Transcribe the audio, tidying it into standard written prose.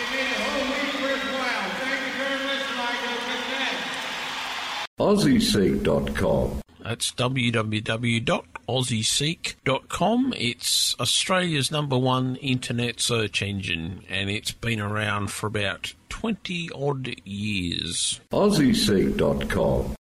made the whole week worthwhile. Thank you very much, Nigel. AussieSeek.com. That's www.aussieseek.com. It's Australia's #1 internet search engine, and it's been around for about 20-odd years. AussieSeek.com.